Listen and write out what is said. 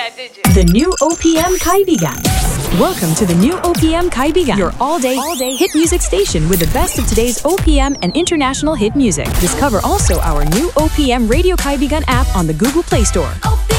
that, did you? The new OPM Kaibigan. Welcome to the new OPM Kaibigan, your all-day hit music station with the best of today's OPM and international hit music. Discover also our new OPM Radio Kaibigan app on the Google Play Store.